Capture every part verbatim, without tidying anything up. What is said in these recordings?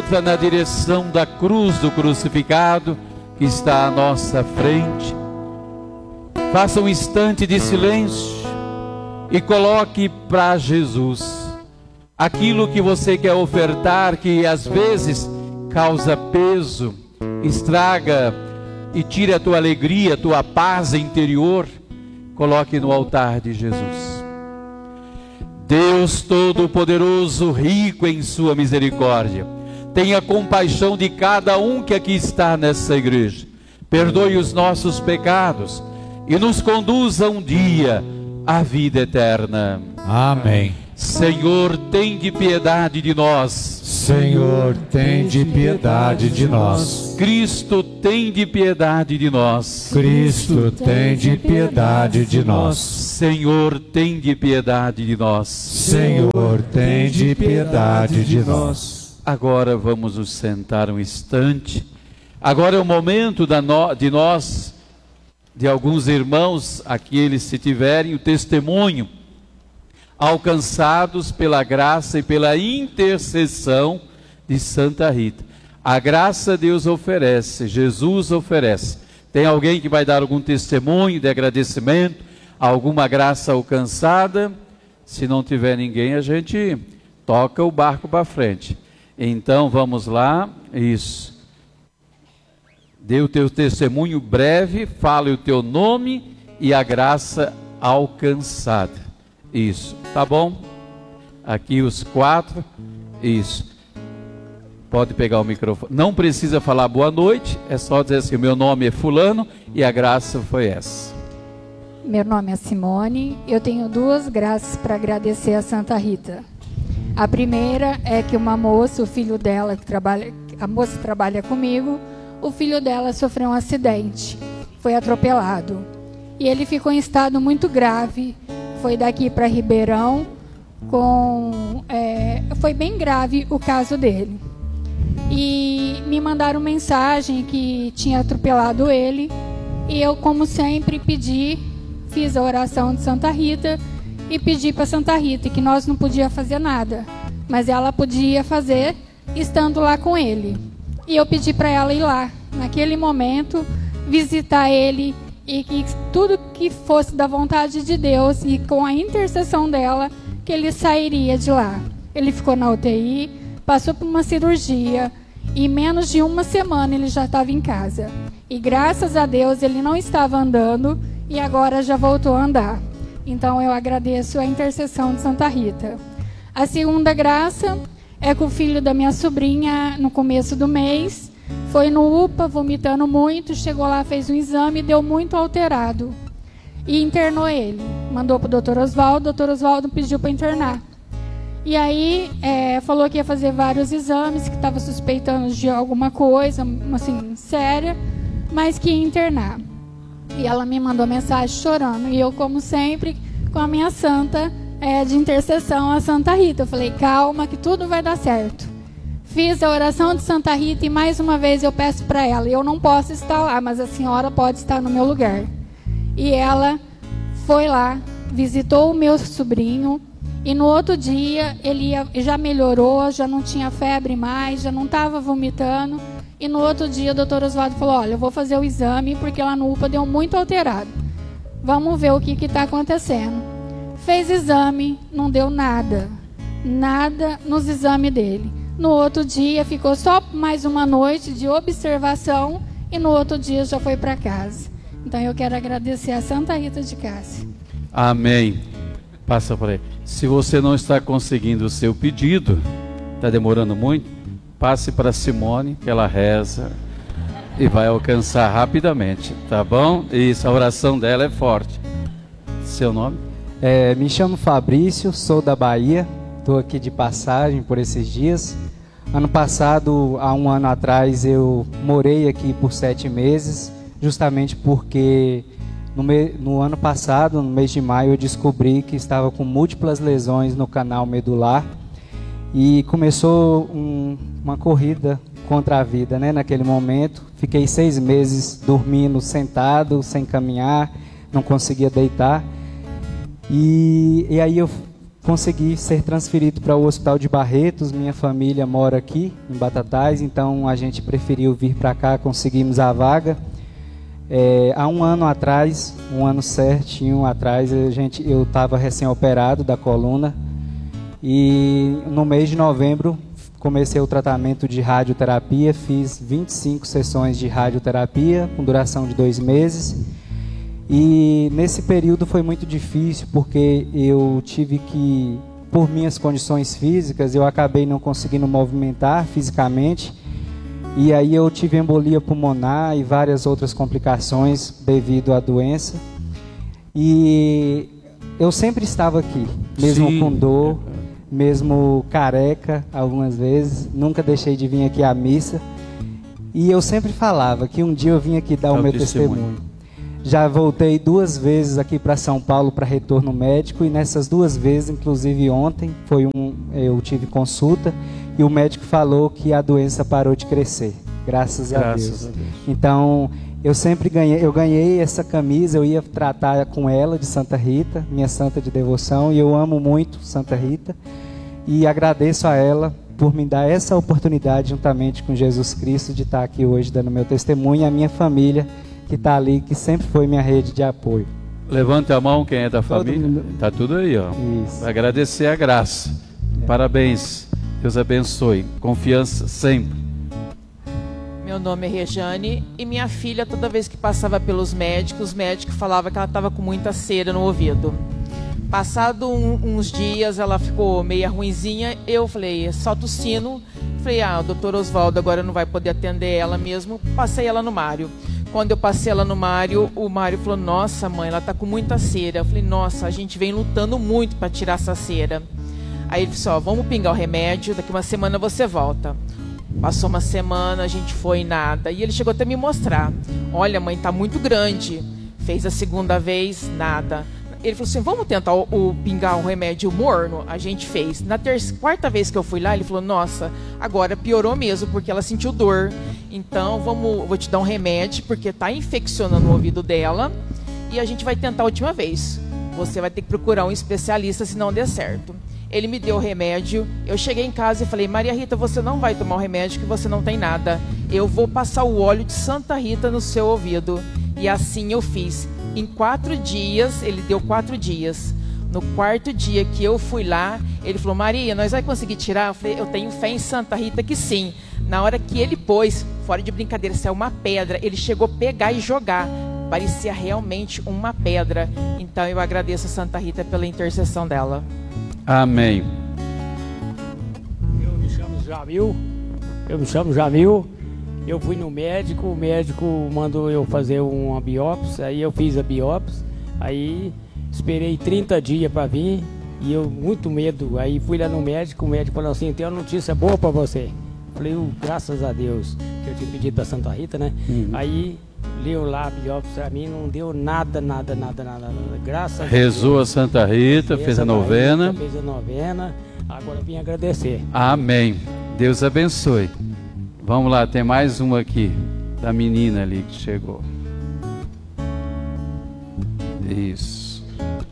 outra na direção da cruz do crucificado que está à nossa frente. Faça um instante de silêncio e coloque para Jesus aquilo que você quer ofertar, que às vezes causa peso, estraga e tira a tua alegria, a tua paz interior. Coloque no altar de Jesus. Deus Todo-Poderoso, rico em sua misericórdia, tenha compaixão de cada um que aqui está nessa igreja. Perdoe os nossos pecados e nos conduza um dia à vida eterna. Amém. Senhor, tem de piedade de nós. Senhor, tem de piedade de nós. Cristo, tem de piedade de nós. Cristo, tem de piedade de nós. Senhor, tem de piedade de nós. Senhor, tem de piedade de nós. Agora vamos nos sentar um instante. Agora é o momento da no, de nós, de alguns irmãos, aqueles se tiverem o testemunho, alcançados pela graça e pela intercessão de Santa Rita. A graça Deus oferece, Jesus oferece. Tem alguém que vai dar algum testemunho de agradecimento, alguma graça alcançada? Se não tiver ninguém, a gente toca o barco para frente. Então vamos lá, isso. Dê o teu testemunho breve, fale o teu nome e a graça alcançada. Isso, tá bom? Aqui os quatro, isso. Pode pegar o microfone. Não precisa falar boa noite, é só dizer assim: meu nome é fulano e a graça foi essa. Meu nome é Simone, eu tenho duas graças para agradecer a Santa Rita. A primeira é que uma moça, o filho dela, que trabalha, a moça que trabalha comigo, o filho dela sofreu um acidente, foi atropelado. E ele ficou em estado muito grave. Foi daqui para Ribeirão, com, é, foi bem grave o caso dele. E me mandaram mensagem que tinha atropelado ele. E eu, como sempre, pedi, fiz a oração de Santa Rita e pedi para Santa Rita que nós não podíamos fazer nada, mas ela podia fazer estando lá com ele. E eu pedi para ela ir lá, naquele momento, visitar ele, e que tudo que fosse da vontade de Deus e com a intercessão dela, que ele sairia de lá. Ele ficou na U T I, passou por uma cirurgia e em menos de uma semana ele já estava em casa. E graças a Deus ele não estava andando e agora já voltou a andar. Então eu agradeço a intercessão de Santa Rita. A segunda graça é que o filho da minha sobrinha, no começo do mês, foi no U P A vomitando muito, chegou lá, fez um exame, deu muito alterado e internou ele. Mandou para o doutor Oswaldo, o doutor Oswaldo pediu para internar. E aí é, falou que ia fazer vários exames, que estava suspeitando de alguma coisa, assim, séria, mas que ia internar. E ela me mandou mensagem chorando, e eu, como sempre, com a minha santa é, de intercessão, a Santa Rita, eu falei: calma, que tudo vai dar certo. Fiz a oração de Santa Rita e mais uma vez eu peço para ela, eu não posso estar lá, mas a senhora pode estar no meu lugar. E ela foi lá, visitou o meu sobrinho e no outro dia ele ia, já melhorou, já não tinha febre mais, já não estava vomitando. E no outro dia o doutor Oswaldo falou: olha, eu vou fazer o exame porque lá no U P A deu muito alterado. Vamos ver o que está acontecendo. Fez exame, não deu nada, nada nos exames dele. No outro dia ficou só mais uma noite de observação e no outro dia já foi para casa. Então eu quero agradecer a Santa Rita de Cássia. Amém. Passa por aí. Se você não está conseguindo o seu pedido, está demorando muito, passe para Simone, que ela reza e vai alcançar rapidamente, tá bom? Isso, a oração dela é forte. Seu nome? É, me chamo Fabrício, sou da Bahia, estou aqui de passagem por esses dias. Ano passado, há um ano atrás, eu morei aqui por sete meses, justamente porque no, me, no ano passado, no mês de maio, eu descobri que estava com múltiplas lesões no canal medular e começou um, uma corrida contra a vida, né? Naquele momento, fiquei seis meses dormindo sentado, sem caminhar, não conseguia deitar. E, e aí eu consegui ser transferido para o Hospital de Barretos. Minha família mora aqui em Batatais, então a gente preferiu vir para cá, conseguimos a vaga. É, há um ano atrás, um ano certinho atrás, a gente, eu estava recém-operado da coluna e no mês de novembro comecei o tratamento de radioterapia, fiz vinte e cinco sessões de radioterapia com duração de dois meses. E nesse período foi muito difícil porque eu tive que, por minhas condições físicas, eu acabei não conseguindo movimentar fisicamente. E aí eu tive embolia pulmonar e várias outras complicações devido à doença. E eu sempre estava aqui, mesmo Sim. com dor, mesmo careca algumas vezes. Nunca deixei de vir aqui à missa. E eu sempre falava que um dia eu vim aqui dar é o meu testemunho. testemunho. Já voltei duas vezes aqui para São Paulo para retorno médico e nessas duas vezes, inclusive ontem, foi um, eu tive consulta e o médico falou que a doença parou de crescer, graças, graças a, Deus. a Deus. Então, eu sempre ganhei, eu ganhei essa camisa, eu ia tratar com ela de Santa Rita, minha santa de devoção, e eu amo muito Santa Rita e agradeço a ela por me dar essa oportunidade, juntamente com Jesus Cristo, de estar aqui hoje dando meu testemunho e a minha família que está ali, que sempre foi minha rede de apoio. Levante a mão quem é da família. Está tudo aí, ó. Isso. Agradecer a graça. É. Parabéns. Deus abençoe. Confiança sempre. Meu nome é Rejane e minha filha, toda vez que passava pelos médicos, os médicos falavam que ela estava com muita cera no ouvido. Passado um, uns dias, ela ficou meia ruinzinha. Eu falei, solta o sino. Falei, ah, o doutor Oswaldo agora não vai poder atender ela mesmo. Passei ela no Mário. Quando eu passei ela no Mário, o Mário falou, nossa mãe, ela tá com muita cera. Eu falei, nossa, a gente vem lutando muito para tirar essa cera. Aí ele disse, ó, vamos pingar o remédio, daqui uma semana você volta. Passou uma semana, a gente foi e nada. E ele chegou até me mostrar, olha mãe, tá muito grande. Fez a segunda vez, nada. Ele falou assim, vamos tentar o, o pingar o remédio morno? A gente fez. Na terça, quarta vez que eu fui lá, ele falou, nossa, agora piorou mesmo, porque ela sentiu dor. Então, vamos, vou te dar um remédio, porque tá infeccionando o ouvido dela. E a gente vai tentar a última vez. Você vai ter que procurar um especialista se não der certo. Ele me deu o remédio. Eu cheguei em casa e falei, Maria Rita, você não vai tomar o remédio, que você não tem nada. Eu vou passar o óleo de Santa Rita no seu ouvido. E assim eu fiz. Em quatro dias, ele deu quatro dias. No quarto dia que eu fui lá, ele falou, Maria, nós vamos conseguir tirar? Eu falei, eu tenho fé em Santa Rita que sim. Na hora que ele pôs, fora de brincadeira, saiu uma pedra. Ele chegou a pegar e jogar. Parecia realmente uma pedra. Então eu agradeço a Santa Rita pela intercessão dela. Amém. Eu me chamo Jamil. Eu me chamo Jamil. Eu fui no médico, o médico mandou eu fazer uma biópsia, aí eu fiz a biópsia, aí esperei trinta dias para vir e eu, muito medo, aí fui lá no médico, o médico falou assim, tem uma notícia boa para você. Falei, oh, graças a Deus, que eu tinha pedido para Santa Rita, né? Uhum. Aí leu lá a biópsia para mim, não deu nada, nada, nada, nada, nada. Graças Rezou a Deus. a Santa Rita, fez, fez a novena. Rita, fez a novena, agora vim agradecer. Amém. Deus abençoe. Vamos lá, tem mais uma aqui, da menina ali que chegou. Isso.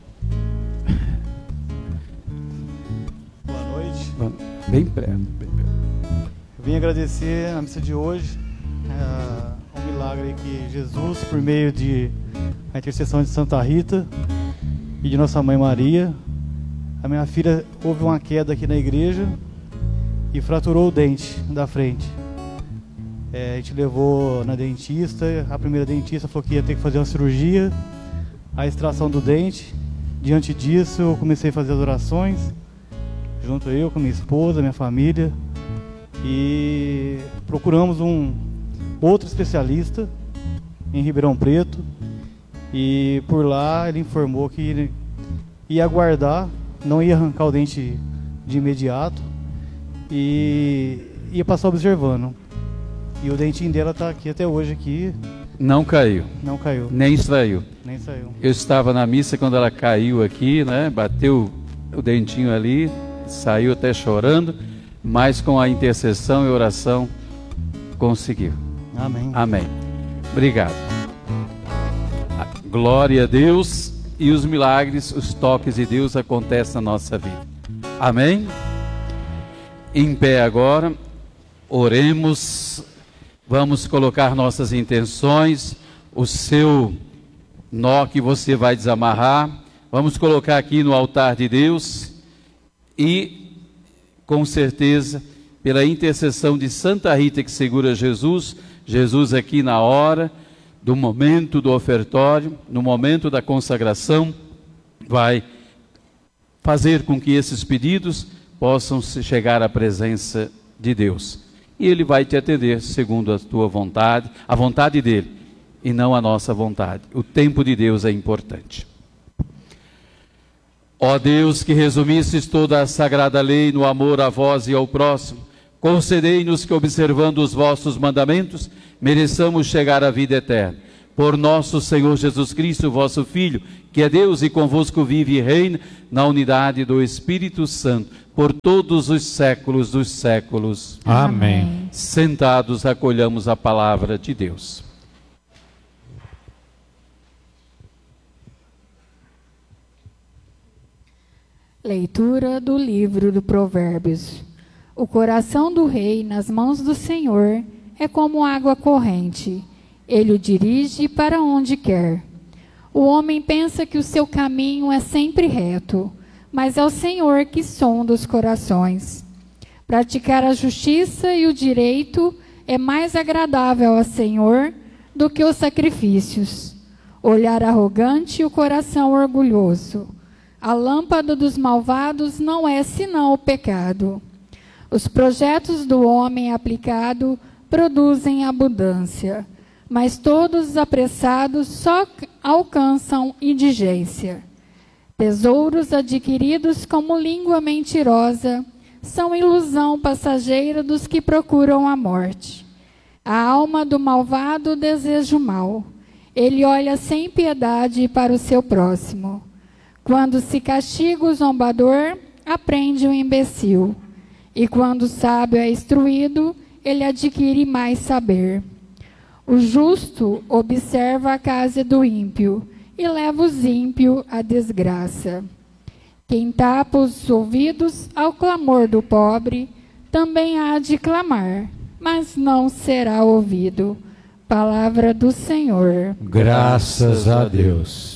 Boa noite. Bem perto. Bem perto. Eu vim agradecer a missa de hoje, é, um milagre que Jesus, por meio de a intercessão de Santa Rita e de Nossa Mãe Maria, a minha filha houve uma queda aqui na igreja e fraturou o dente da frente. É, a gente levou na dentista, a primeira dentista falou que ia ter que fazer uma cirurgia, a extração do dente. Diante disso eu comecei a fazer as orações, junto eu com minha esposa, minha família, e procuramos um outro especialista em Ribeirão Preto, e por lá ele informou que ia aguardar, não ia arrancar o dente de imediato e ia passar observando. E o dentinho dela está aqui até hoje aqui. Não caiu. Não caiu. Nem saiu. Nem saiu. Eu estava na missa quando ela caiu aqui, né? Bateu o dentinho ali, saiu até chorando, mas com a intercessão e oração conseguiu. Amém. Amém. Obrigado. Glória a Deus. e os milagres, os toques de Deus acontecem na nossa vida. Amém? Em pé agora, oremos, vamos colocar nossas intenções, o seu nó que você vai desamarrar, vamos colocar aqui no altar de Deus e, com certeza, pela intercessão de Santa Rita que segura Jesus, Jesus aqui na hora do momento do ofertório, no momento da consagração, vai fazer com que esses pedidos possam chegar à presença de Deus. E Ele vai te atender segundo a tua vontade, a vontade dEle, e não a nossa vontade. O tempo de Deus é importante. Ó Deus, que resumistes toda a sagrada lei no amor a vós e ao próximo, concedei-nos que, observando os vossos mandamentos, mereçamos chegar à vida eterna. Por nosso Senhor Jesus Cristo, vosso Filho, que é Deus e convosco vive e reina na unidade do Espírito Santo, por todos os séculos dos séculos. Amém. Sentados, acolhamos a palavra de Deus. Leitura do livro do Provérbios. O coração do rei nas mãos do Senhor é como água corrente. Ele o dirige para onde quer. O homem pensa que o seu caminho é sempre reto, mas é o Senhor que sonda os corações. Praticar a justiça e o direito é mais agradável ao Senhor do que os sacrifícios. Olhar arrogante e o coração orgulhoso. A lâmpada dos malvados não é senão o pecado. Os projetos do homem aplicado produzem abundância, mas todos os apressados só alcançam indigência. Tesouros adquiridos como língua mentirosa são ilusão passageira dos que procuram a morte. A alma do malvado deseja o mal. Ele olha sem piedade para o seu próximo. Quando se castiga o zombador, aprende o imbecil. E quando o sábio é instruído, ele adquire mais saber. O justo observa a casa do ímpio e leva os ímpios à desgraça. Quem tapa os ouvidos ao clamor do pobre, também há de clamar, mas não será ouvido. Palavra do Senhor. Graças a Deus.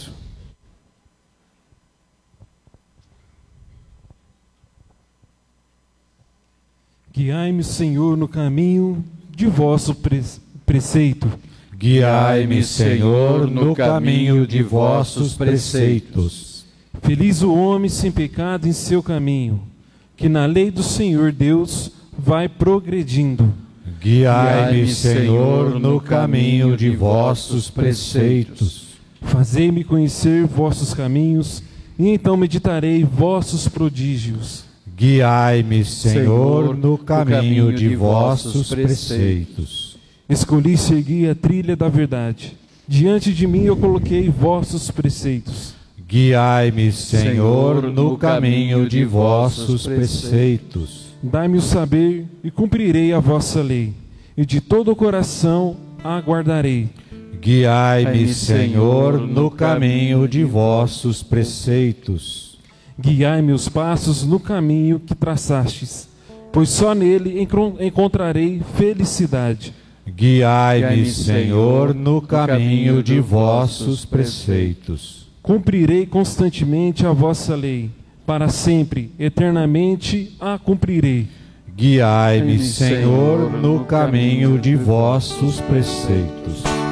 Guiai-me, Senhor, no caminho de vosso pre preceito. Guiai-me, Senhor, no caminho de vossos preceitos. Feliz o homem sem pecado em seu caminho, que na lei do Senhor Deus vai progredindo. Guiai-me, Senhor, no caminho de vossos preceitos. Fazei-me conhecer vossos caminhos, e então meditarei vossos prodígios. Guiai-me, Senhor, no caminho de vossos preceitos. Escolhi seguir a trilha da verdade. Diante de mim eu coloquei vossos preceitos. Guiai-me, Senhor, no caminho de vossos preceitos. Dai-me o saber e cumprirei a vossa lei, e de todo o coração a aguardarei. Guiai-me, Senhor, no caminho de vossos preceitos. Guiai meus passos no caminho que traçastes, pois só nele encontrarei felicidade. Guiai-me, Senhor, no caminho de vossos preceitos. Cumprirei constantemente a vossa lei, para sempre, eternamente a cumprirei. Guiai-me, Senhor, no caminho de vossos preceitos.